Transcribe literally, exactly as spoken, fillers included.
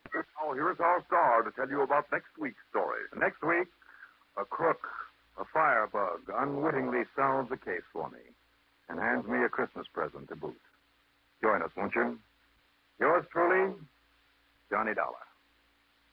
Now, here's our star to tell you about next week's story. Next week, a crook, a firebug, unwittingly solves a case for me and hands me a Christmas present to boot. Join us, won't you? Yours truly, Johnny Dollar.